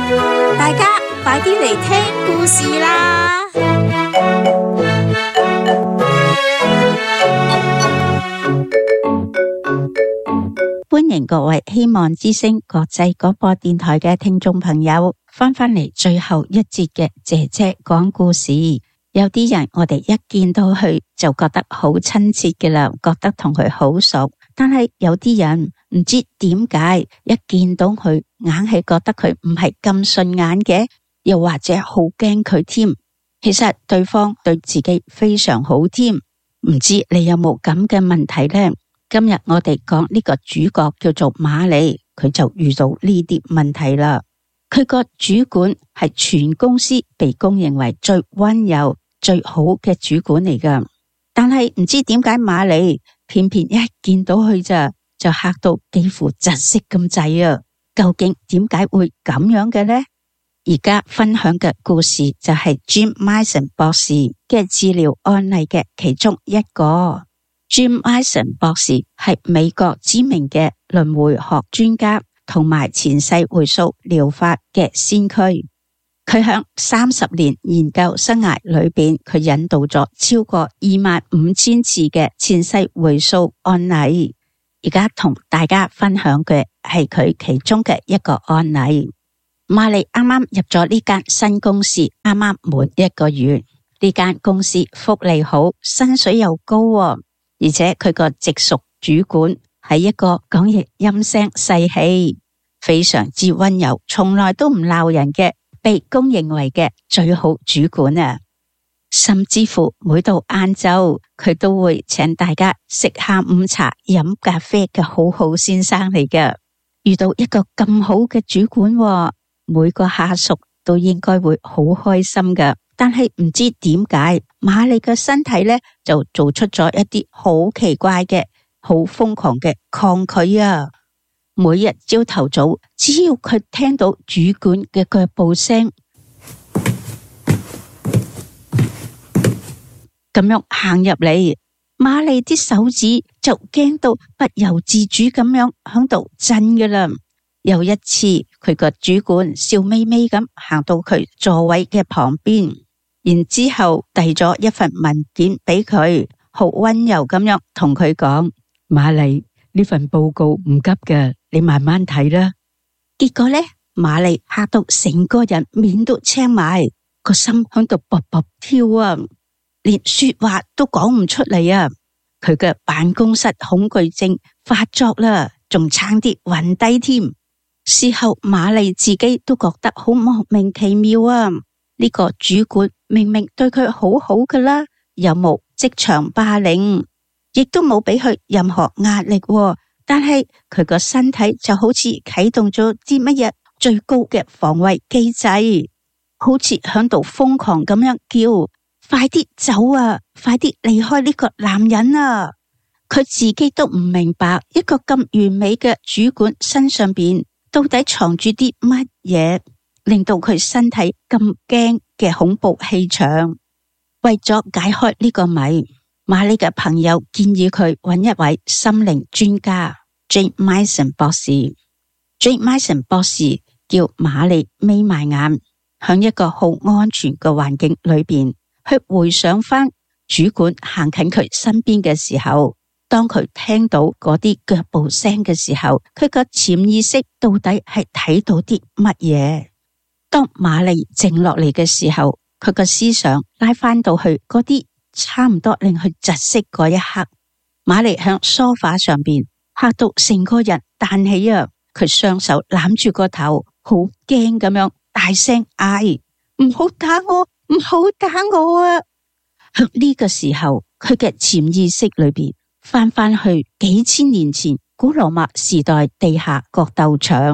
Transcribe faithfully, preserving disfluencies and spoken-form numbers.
大家快啲嚟聽故事啦！歡迎各位希望之聲國際廣播電台嘅聽眾朋友翻返嚟最後一節嘅姐姐講故事。有啲人我哋一見到佢就覺得好親切嘅啦，覺得同佢好熟。但係有啲人唔知點解一見到佢硬係覺得佢唔係咁順眼嘅，又或者好驚佢添。其實對方對自己非常好添，唔知你有冇咁嘅問題呢？今日我哋講呢個主角叫做瑪麗，佢就遇到呢啲問題啦。佢個主管係全公司被公認為最溫柔最好嘅主管嚟㗎，但係唔知點解瑪麗偏偏一見到佢咋就嚇到幾乎窒息咁滯啊！究竟點解會咁樣嘅呢？而家分享嘅故事就係 Jim Mason 博士嘅治療案例嘅其中一個。Jim Mason 博士係美國知名嘅輪迴學專家同埋前世回溯療法嘅先驅。佢響三十年研究生涯裏邊，佢引導咗超過二萬五千次嘅前世回溯案例。而家同大家分享嘅係佢其中嘅一個案例。瑪麗啱啱入咗呢間新公司，啱啱滿一個月。呢間公司福利好，薪水又高喎，而且佢個直屬主管係一個講嘢陰聲細氣，非常之溫柔，從來都唔鬧人嘅，被公認為嘅最好主管啊！甚至乎每到晏晝，佢都會請大家食下午茶、飲咖啡嘅好好先生嚟嘅。遇到一個咁好嘅主管喎，每個下屬都應該會好開心㗎。但係唔知點解，瑪麗嘅身體呢就做出咗一啲好奇怪嘅、好瘋狂嘅抗拒啊！每日朝頭早，只要佢聽到主管嘅腳步聲，咁樣行入嚟，瑪麗啲手指就驚到不由自主咁樣響度震㗎啦。有一次，佢個主管笑眯眯咁行到佢座位嘅旁邊，然之後遞咗一份文件俾佢，好溫柔咁樣同佢講：瑪麗，呢份報告唔急嘅，你慢慢睇啦。結果呢，瑪麗嚇到成個人面都青埋，個心響度卜卜跳啊，連說話都講唔出嚟啊！佢嘅辦公室恐懼症發作啦，仲差啲暈低添。事後瑪麗自己都覺得好莫名其妙啊！呢個主管明明對佢好好噶啦，又冇職場霸凌，亦都冇俾佢任何壓力喎，但係佢個身體就好似啟動咗啲乜嘢最高嘅防衛機制，好似響度瘋狂咁樣叫：快啲走啊！快啲離開呢個男人啊！佢自己都唔明白，一個咁完美嘅主管身上邊到底藏住啲乜嘢，令到佢身體咁驚嘅恐怖氣場。為咗解開呢個謎，瑪麗嘅朋友建議佢揾一位心靈專家 Jim Mason 博士。Jim Mason 博士叫瑪麗眯埋眼，響一個好安全嘅環境裏邊去回想翻主管行近佢身邊嘅時候，當佢聽到嗰啲腳步聲嘅時候，佢個潛意識到底係睇到啲乜嘢？當瑪麗靜落嚟嘅時候，佢個思想拉翻到去嗰啲差唔多令佢窒息嗰一刻。瑪麗響梳化上邊嚇到成個人彈起啊！佢雙手攬住個頭，好驚咁樣大聲嗌：唔好打我，唔好打我啊！響呢個時候，佢嘅潛意識裏邊翻翻去幾千年前古羅馬時代地下角鬥場，